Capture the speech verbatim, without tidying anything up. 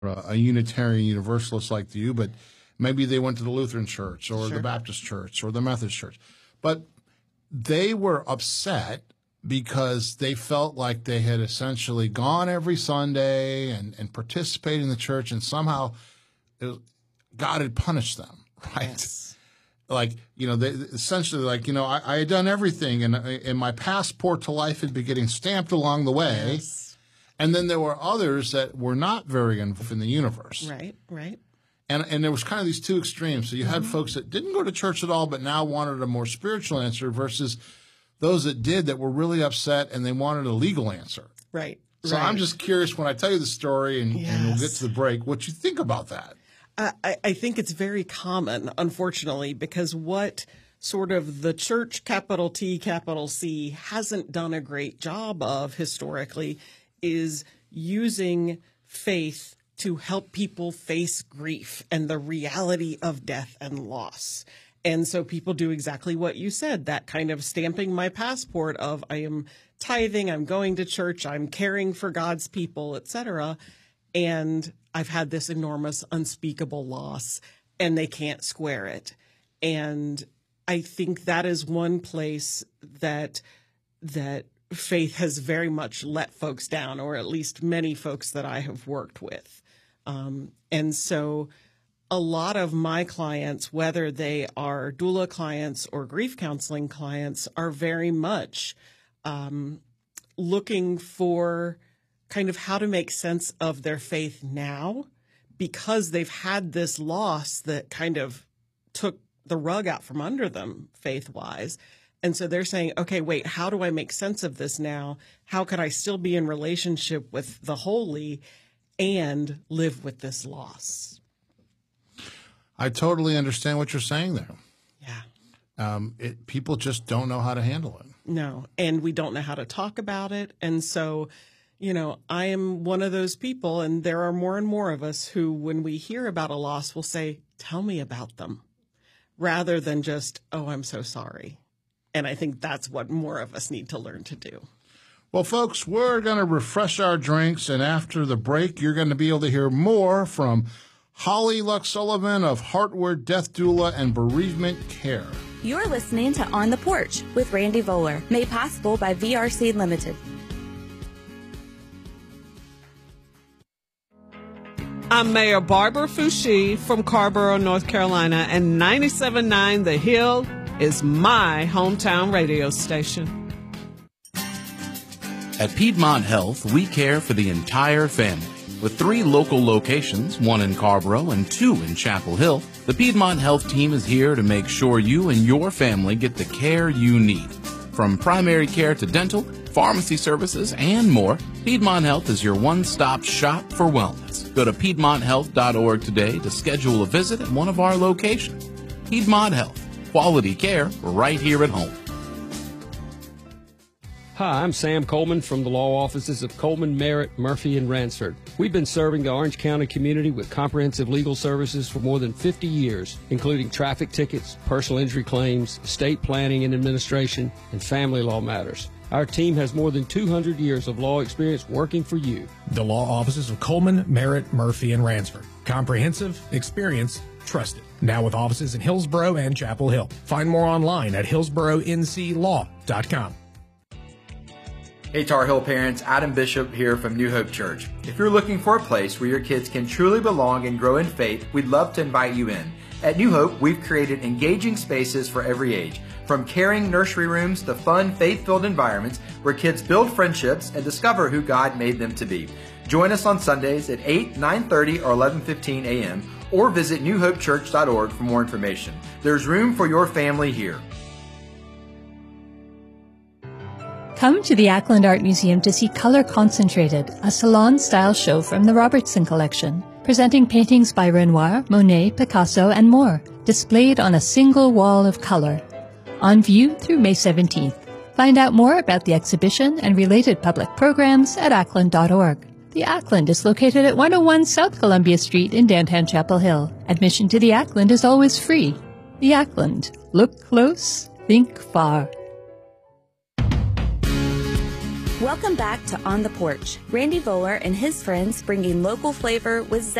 a, a Unitarian Universalist like you, but maybe they went to the Lutheran Church or Sure. the Baptist Church or the Methodist Church. But they were upset because they felt like they had essentially gone every Sunday and, and participated in the church, and somehow it was, God had punished them, right? Yes. Like, you know, they essentially like, you know, I, I had done everything, and, and my passport to life had been getting stamped along the way. Yes. And then there were others that were not very involved in the universe. Right, right. And and there was kind of these two extremes. So you had Mm-hmm. folks that didn't go to church at all, but now wanted a more spiritual answer, versus those that did, that were really upset and they wanted a legal answer. Right. So right. I'm just curious, when I tell you the story and, and we'll get Yes. to the break, what you think about that. I, I think it's very common, unfortunately, because what sort of the church, capital T, capital C, hasn't done a great job of historically is using faith to help people face grief and the reality of death and loss. And so people do exactly what you said, that kind of stamping my passport of I am tithing, I'm going to church, I'm caring for God's people, et cetera. And I've had this enormous unspeakable loss, and they can't square it. And I think that is one place that that faith has very much let folks down, or at least many folks that I have worked with. Um, and so a lot of my clients, whether they are doula clients or grief counseling clients, are very much um, looking for kind of how to make sense of their faith now, because they've had this loss that kind of took the rug out from under them faith-wise. And so they're saying, okay, wait, how do I make sense of this now? How can I still be in relationship with the holy and live with this loss? I totally understand what you're saying there. Yeah. Um, it, people just don't know how to handle it. No, and we don't know how to talk about it. And so, you know, I am one of those people, and there are more and more of us who, when we hear about a loss, will say, tell me about them, rather than just, oh, I'm so sorry. And I think that's what more of us need to learn to do. Well, folks, we're going to refresh our drinks, and after the break, you're going to be able to hear more from Holly Luck Sullivan of Heartward Death Doula and Bereavement Care. You're listening to On the Porch with Randy Voller, made possible by V R C Limited. I'm Mayor Barbara Foushee from Carborough, North Carolina, and ninety-seven point nine The Hill is my hometown radio station. At Piedmont Health, we care for the entire family. With three local locations, one in Carborough and two in Chapel Hill, the Piedmont Health team is here to make sure you and your family get the care you need. From primary care to dental, pharmacy services, and more, Piedmont Health is your one-stop shop for wellness. Go to piedmont health dot org today to schedule a visit at one of our locations. Piedmont Health, quality care right here at home. Hi, I'm Sam Coleman from the law offices of Coleman, Merritt, Murphy, and Ransford. We've been serving the Orange County community with comprehensive legal services for more than fifty years, including traffic tickets, personal injury claims, estate planning and administration, and family law matters. Our team has more than two hundred years of law experience working for you. The law offices of Coleman, Merritt, Murphy, and Ransford. Comprehensive, experience, trusted. Now with offices in Hillsborough and Chapel Hill. Find more online at hillsborough n c law dot com. Hey Tar Heel parents, Adam Bishop here from New Hope Church. If you're looking for a place where your kids can truly belong and grow in faith, we'd love to invite you in. At New Hope, we've created engaging spaces for every age, from caring nursery rooms to fun, faith-filled environments where kids build friendships and discover who God made them to be. Join us on Sundays at eight, nine thirty, or eleven fifteen a.m. or visit new hope church dot org for more information. There's room for your family here. Come to the Ackland Art Museum to see Color Concentrated, a salon-style show from the Robertson Collection, presenting paintings by Renoir, Monet, Picasso, and more, displayed on a single wall of color. On view through May seventeenth. Find out more about the exhibition and related public programs at ackland dot org. The Ackland is located at one oh one South Columbia Street in downtown Chapel Hill. Admission to the Ackland is always free. The Ackland. Look close, think far. Welcome back to On the Porch. Randy Voller and his friends bringing local flavor with